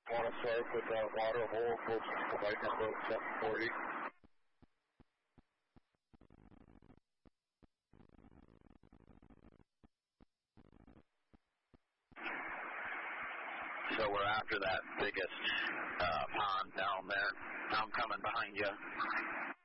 Want to start with that water hole, close to right number 740. So we're after that biggest pond down there. I'm coming behind you.